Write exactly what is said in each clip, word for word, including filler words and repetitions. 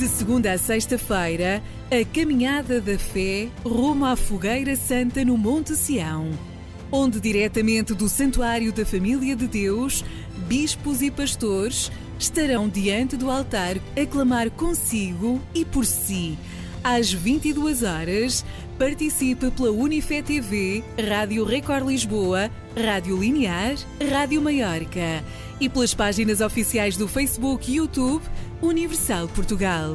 De segunda a sexta-feira, a Caminhada da Fé rumo à Fogueira Santa no Monte Sião, onde diretamente do Santuário da Família de Deus, bispos e pastores estarão diante do altar a clamar consigo e por si. Às vinte e duas horas, participe pela Unifé T V, Rádio Record Lisboa, Rádio Linear, Rádio Maiorca e pelas páginas oficiais do Facebook e YouTube Universal Portugal.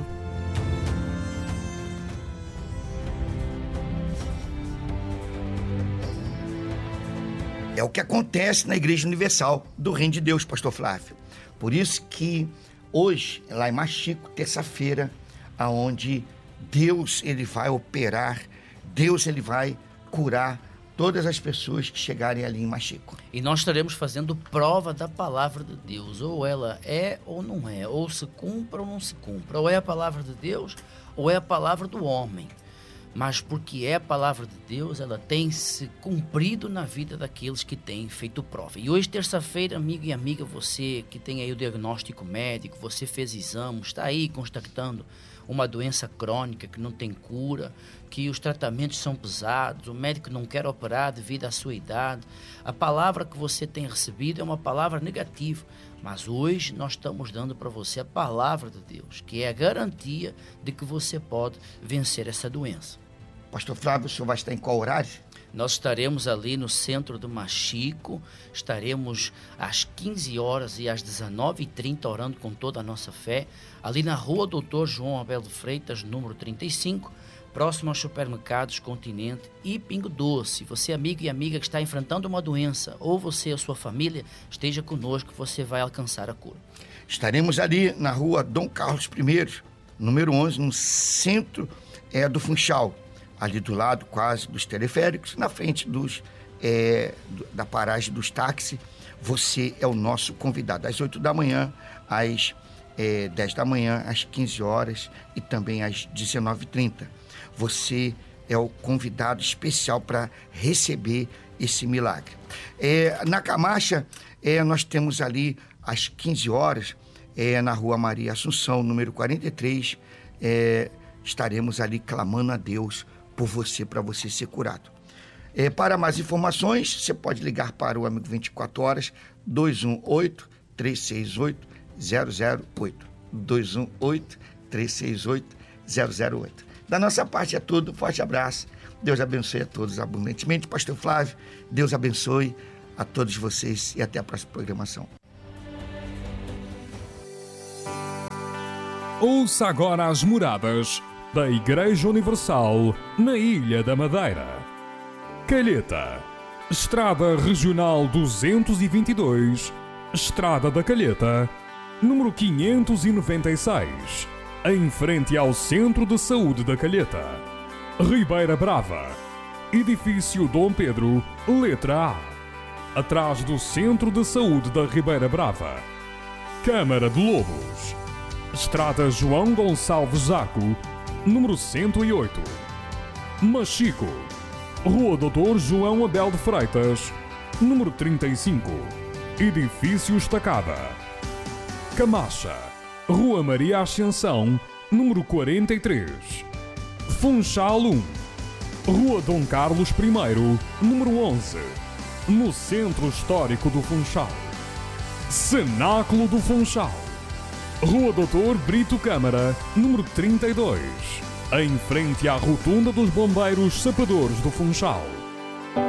É o que acontece na Igreja Universal do Reino de Deus, pastor Flávio. Por isso que hoje, lá em Machico, terça-feira, aonde Deus ele vai operar, Deus ele vai curar todas as pessoas que chegarem ali em Machico. E nós estaremos fazendo prova da palavra de Deus, ou ela é ou não é, ou se cumpre ou não se cumpre, ou é a palavra de Deus ou é a palavra do homem. Mas porque é a palavra de Deus, ela tem se cumprido na vida daqueles que têm feito prova. E hoje, terça-feira, amigo e amiga, você que tem aí o diagnóstico médico, você fez exames, está aí constatando uma doença crônica que não tem cura, que os tratamentos são pesados, o médico não quer operar devido à sua idade. A palavra que você tem recebido é uma palavra negativa, mas hoje nós estamos dando para você a palavra de Deus, que é a garantia de que você pode vencer essa doença. Pastor Flávio, o senhor vai estar em qual horário? Nós estaremos ali no centro do Machico, estaremos às quinze horas e às dezenove e trinta orando com toda a nossa fé, ali na rua doutor João Abel de Freitas, número trinta e cinco, próximo aos supermercados Continente e Pingo Doce. Você, amigo e amiga que está enfrentando uma doença, ou você e a sua família, esteja conosco, você vai alcançar a cura. Estaremos ali na rua Dom Carlos I, número onze, no centro é, do Funchal, ali do lado quase dos teleféricos, na frente dos, é, da paragem dos táxis. Você é o nosso convidado, às oito da manhã, às é, dez da manhã, às quinze horas e também às dezenove e trinta. Você é o convidado especial para receber esse milagre. É, na Camacha, é, nós temos ali às quinze horas, é, na rua Maria Assunção, número quarenta e três, é, estaremos ali clamando a Deus por você, para você ser curado. É, para mais informações, você pode ligar para o Amigo vinte e quatro horas, dois um oito, três seis oito, zero zero oito. dois um oito, três seis oito, zero zero oito. Da nossa parte é tudo, forte abraço, Deus abençoe a todos abundantemente. Pastor Flávio, Deus abençoe a todos vocês e até a próxima programação. Ouça agora as moradas da Igreja Universal na Ilha da Madeira. Calheta, Estrada Regional duzentos e vinte e dois, Estrada da Calheta, número quinhentos e noventa e seis, em frente ao Centro de Saúde da Calheta. Ribeira Brava, Edifício Dom Pedro, letra A, atrás do Centro de Saúde da Ribeira Brava. Câmara de Lobos, Estrada João Gonçalves Zaco, número cento e oito. Machico, Rua doutor João Abel de Freitas, número trinta e cinco, Edifício Estacada. Camacha, Rua Maria Ascensão, número quarenta e três. Funchal um, Rua Dom Carlos I, número onze, no Centro Histórico do Funchal. Cenáculo do Funchal, Rua doutor Brito Câmara, número trinta e dois, em frente à Rotunda dos Bombeiros Sapadores do Funchal.